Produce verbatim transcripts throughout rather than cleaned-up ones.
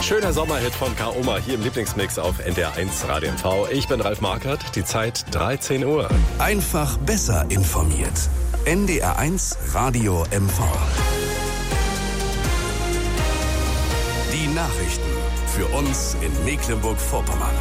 Schöner Sommerhit von K-Oma hier im Lieblingsmix auf N D R eins Radio M V. Ich bin Ralf Markert, die Zeit dreizehn Uhr. Einfach besser informiert. N D R eins Radio M V. Die Nachrichten für uns in Mecklenburg-Vorpommern.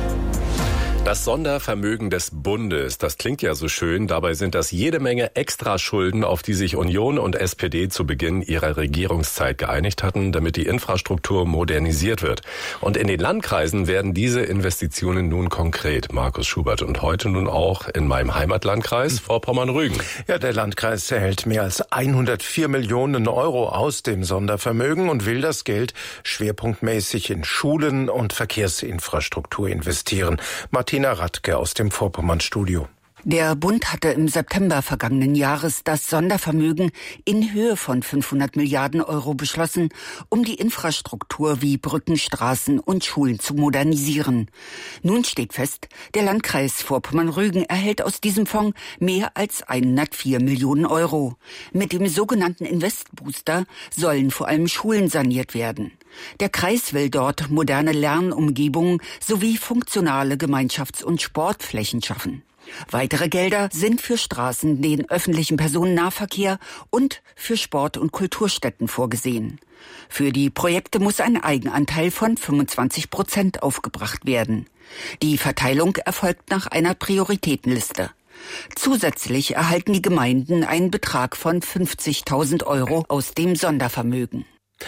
Das Sondervermögen des Bundes, das klingt ja so schön, dabei sind das jede Menge Extraschulden, auf die sich Union und S P D zu Beginn ihrer Regierungszeit geeinigt hatten, damit die Infrastruktur modernisiert wird. Und in den Landkreisen werden diese Investitionen nun konkret. Markus Schubert, und heute nun auch in meinem Heimatlandkreis Vorpommern-Rügen. Ja, der Landkreis erhält mehr als hundertvier Millionen Euro aus dem Sondervermögen und will das Geld schwerpunktmäßig in Schulen und Verkehrsinfrastruktur investieren. Martin Martina Radke aus dem Vorpommern-Studio. Der Bund hatte im September vergangenen Jahres das Sondervermögen in Höhe von fünfhundert Milliarden Euro beschlossen, um die Infrastruktur wie Brücken, Straßen und Schulen zu modernisieren. Nun steht fest, der Landkreis Vorpommern-Rügen erhält aus diesem Fonds mehr als hundertvier Millionen Euro. Mit dem sogenannten Investbooster sollen vor allem Schulen saniert werden. Der Kreis will dort moderne Lernumgebungen sowie funktionale Gemeinschafts- und Sportflächen schaffen. Weitere Gelder sind für Straßen, den öffentlichen Personennahverkehr und für Sport- und Kulturstätten vorgesehen. Für die Projekte muss ein Eigenanteil von fünfundzwanzig Prozent aufgebracht werden. Die Verteilung erfolgt nach einer Prioritätenliste. Zusätzlich erhalten die Gemeinden einen Betrag von fünfzigtausend Euro aus dem Sondervermögen.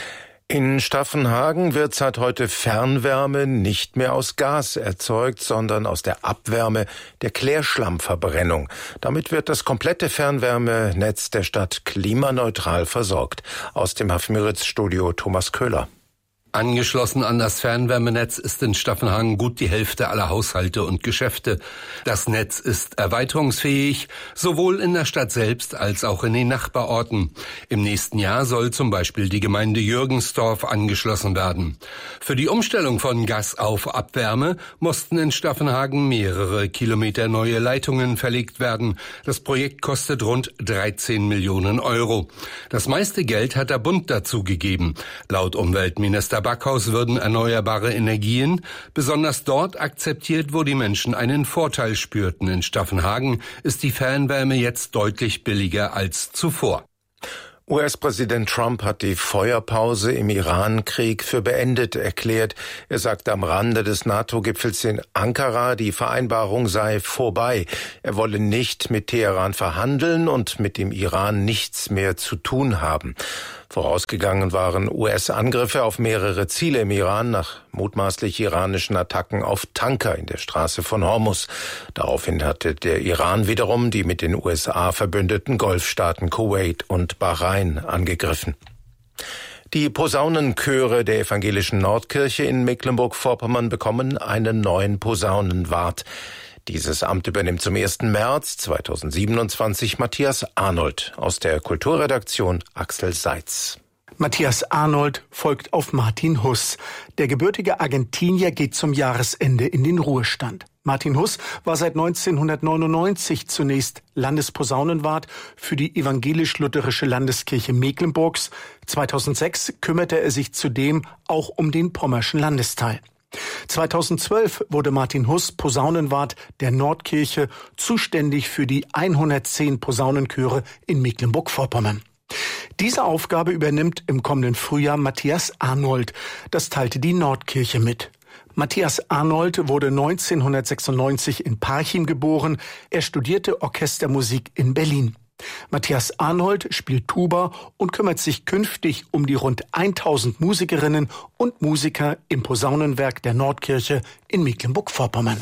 In Staffenhagen wird seit heute Fernwärme nicht mehr aus Gas erzeugt, sondern aus der Abwärme der Klärschlammverbrennung. Damit wird das komplette Fernwärmenetz der Stadt klimaneutral versorgt. Aus dem Hafenmüritz-Studio Thomas Köhler. Angeschlossen an das Fernwärmenetz ist in Staffenhagen gut die Hälfte aller Haushalte und Geschäfte. Das Netz ist erweiterungsfähig, sowohl in der Stadt selbst als auch in den Nachbarorten. Im nächsten Jahr soll zum Beispiel die Gemeinde Jürgensdorf angeschlossen werden. Für die Umstellung von Gas auf Abwärme mussten in Staffenhagen mehrere Kilometer neue Leitungen verlegt werden. Das Projekt kostet rund dreizehn Millionen Euro. Das meiste Geld hat der Bund dazu gegeben. Laut Umweltminister Backhaus würden erneuerbare Energien besonders dort akzeptiert, wo die Menschen einen Vorteil spürten. In Staffenhagen ist die Fernwärme jetzt deutlich billiger als zuvor. U S-Präsident Trump hat die Feuerpause im Iran-Krieg für beendet erklärt. Er sagte am Rande des NATO-Gipfels in Ankara, die Vereinbarung sei vorbei. Er wolle nicht mit Teheran verhandeln und mit dem Iran nichts mehr zu tun haben. Vorausgegangen waren U S-Angriffe auf mehrere Ziele im Iran nach mutmaßlich iranischen Attacken auf Tanker in der Straße von Hormuz. Daraufhin hatte der Iran wiederum die mit den U S A verbündeten Golfstaaten Kuwait und Bahrain angegriffen. Die Posaunenchöre der evangelischen Nordkirche in Mecklenburg-Vorpommern bekommen einen neuen Posaunenwart. Dieses Amt übernimmt zum ersten März zweitausendsiebenundzwanzig Matthias Arnold aus der Kulturredaktion Axel Seitz. Matthias Arnold folgt auf Martin Huss. Der gebürtige Argentinier geht zum Jahresende in den Ruhestand. Martin Huss war seit neunzehnhundertneunundneunzig zunächst Landesposaunenwart für die evangelisch-lutherische Landeskirche Mecklenburgs. zweitausendsechs kümmerte er sich zudem auch um den pommerschen Landesteil. zweitausendzwölf wurde Martin Huss Posaunenwart der Nordkirche, zuständig für die hundertzehn Posaunenchöre in Mecklenburg-Vorpommern. Diese Aufgabe übernimmt im kommenden Frühjahr Matthias Arnold. Das teilte die Nordkirche mit. Matthias Arnold wurde neunzehnhundertsechsundneunzig in Parchim geboren. Er studierte Orchestermusik in Berlin. Matthias Arnold spielt Tuba und kümmert sich künftig um die rund tausend Musikerinnen und Musiker im Posaunenwerk der Nordkirche in Mecklenburg-Vorpommern.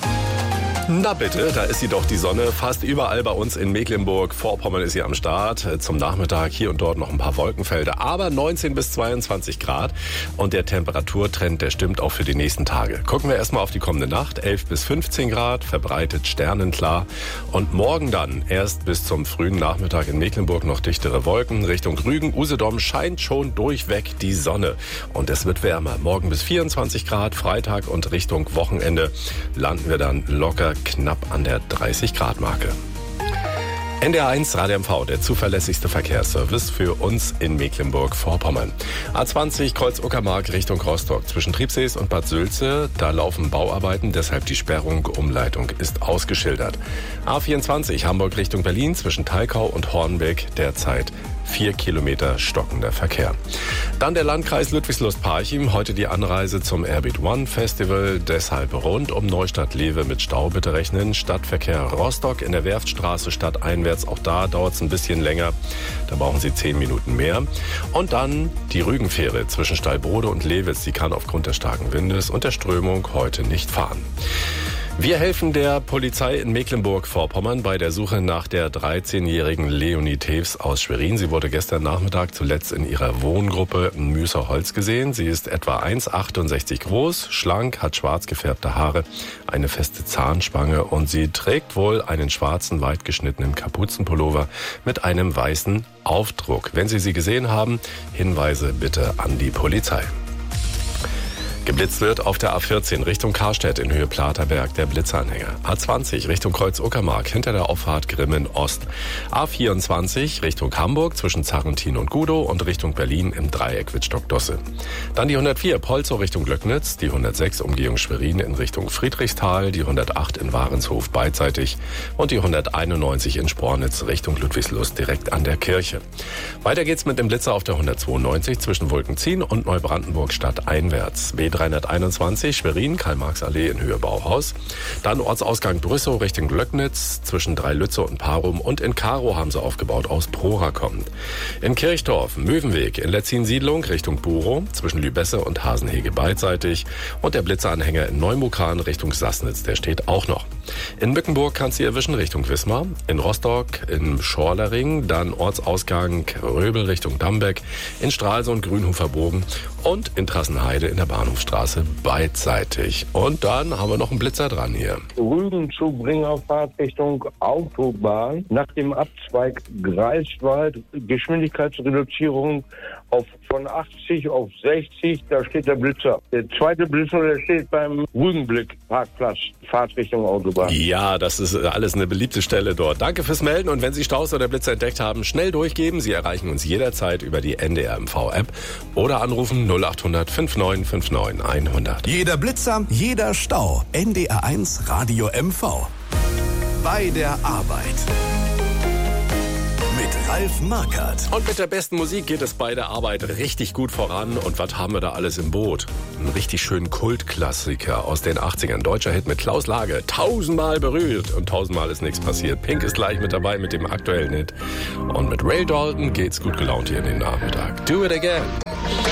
Na bitte, da ist sie doch, die Sonne. Fast überall bei uns in Mecklenburg-Vorpommern ist sie am Start. Zum Nachmittag hier und dort noch ein paar Wolkenfelder, aber neunzehn bis zweiundzwanzig Grad. Und der Temperaturtrend, der stimmt auch für die nächsten Tage. Gucken wir erstmal auf die kommende Nacht. elf bis fünfzehn Grad, verbreitet sternenklar. Und morgen dann, erst bis zum frühen Nachmittag in Mecklenburg noch dichtere Wolken. Richtung Rügen, Usedom scheint schon durchweg die Sonne. Und es wird wärmer. Morgen bis vierundzwanzig Grad, Freitag und Richtung Wochenende landen wir dann locker knapp an der dreißig Grad Marke. N D R eins Radio M V, der zuverlässigste Verkehrsservice für uns in Mecklenburg-Vorpommern. A zwanzig Kreuz Uckermark Richtung Rostock. Zwischen Triebsees und Bad Sülze, da laufen Bauarbeiten, deshalb die Sperrung. Umleitung ist ausgeschildert. A vierundzwanzig Hamburg Richtung Berlin zwischen Thalkau und Hornbeck derzeit vier Kilometer stockender Verkehr. Dann der Landkreis Ludwigslust-Parchim. Heute die Anreise zum Airbeat One Festival. Deshalb rund um Neustadt-Lewe mit Stau bitte rechnen. Stadtverkehr Rostock in der Werftstraße stadteinwärts. Auch da dauert es ein bisschen länger. Da brauchen Sie zehn Minuten mehr. Und dann die Rügenfähre zwischen Stallbrode und Lewitz. Die kann aufgrund des starken Windes und der Strömung heute nicht fahren. Wir helfen der Polizei in Mecklenburg-Vorpommern bei der Suche nach der dreizehnjährigen Leonie Tews aus Schwerin. Sie wurde gestern Nachmittag zuletzt in ihrer Wohngruppe in Müßerholz gesehen. Sie ist etwa eins Komma achtundsechzig groß, schlank, hat schwarz gefärbte Haare, eine feste Zahnspange und sie trägt wohl einen schwarzen, weit geschnittenen Kapuzenpullover mit einem weißen Aufdruck. Wenn Sie sie gesehen haben, Hinweise bitte an die Polizei. Geblitzt wird auf der A vierzehn Richtung Karstedt in Höhe Platerberg der Blitzanhänger. A zwanzig Richtung Kreuz Uckermark hinter der Auffahrt Grimmen Ost. A vierundzwanzig Richtung Hamburg zwischen Zarrentin und Gudow und Richtung Berlin im Dreieck Wittstock-Dosse. Dann die hundertvier Polzow Richtung Glöcknitz, die hundertsechs Umgehung Schwerin in Richtung Friedrichsthal, die hundertacht in Warenshof beidseitig und die hunderteinundneunzig in Spornitz Richtung Ludwigslust direkt an der Kirche. Weiter geht's mit dem Blitzer auf der hundertzweiundneunzig zwischen Wolkenzien und Neubrandenburg stadteinwärts. B dreihunderteinundzwanzig Schwerin, Karl-Marx-Allee in Höhe Bauhaus. Dann Ortsausgang Brüssow Richtung Glöcknitz zwischen Dreilütze und Parum und in Karow haben sie aufgebaut aus Prora kommend. In Kirchdorf, Möwenweg in Letzin-Siedlung Richtung Burow zwischen Lübesse und Hasenhege beidseitig und der Blitzeranhänger in Neumukan Richtung Sassnitz, der steht auch noch. In Mückenburg kannst du erwischen Richtung Wismar, in Rostock im Schorlering, dann Ortsausgang Röbel Richtung Dambeck, in Stralsund Grünhofer Bogen und in Trassenheide in der Bahnhofstraße beidseitig. Und dann haben wir noch einen Blitzer dran hier. Rügen zu Bringerfahrt Richtung Autobahn. Nach dem Abzweig Greifswald Geschwindigkeitsreduzierung auf von achtzig auf sechzig, da steht der Blitzer. Der zweite Blitzer, der steht beim Rügenblick-Parkplatz, Fahrt Richtung Autobahn. Ja, das ist alles eine beliebte Stelle dort. Danke fürs Melden und wenn Sie Staus oder Blitzer entdeckt haben, schnell durchgeben. Sie erreichen uns jederzeit über die N D R M V-App oder anrufen null acht hundert neunundfünfzig neunundfünfzig hundert. Jeder Blitzer, jeder Stau. N D R eins Radio M V. Bei der Arbeit. Mit Ralf Markert. Und mit der besten Musik geht es bei der Arbeit richtig gut voran. Und was haben wir da alles im Boot? Einen richtig schönen Kultklassiker aus den achtzigern. Deutscher Hit mit Klaus Lage. Tausendmal berührt und tausendmal ist nichts passiert. Pink ist gleich mit dabei mit dem aktuellen Hit. Und mit Ray Dalton geht's gut gelaunt hier in den Nachmittag. Do it again.